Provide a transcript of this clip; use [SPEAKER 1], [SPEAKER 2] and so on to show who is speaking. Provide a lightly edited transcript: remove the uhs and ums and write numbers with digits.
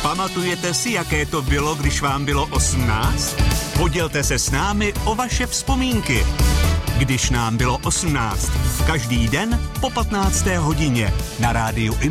[SPEAKER 1] Pamatujete si, jaké to bylo, když vám bylo 18? Podělte se s námi o vaše vzpomínky. Když nám bylo 18. Každý den po 15. hodině na rádiu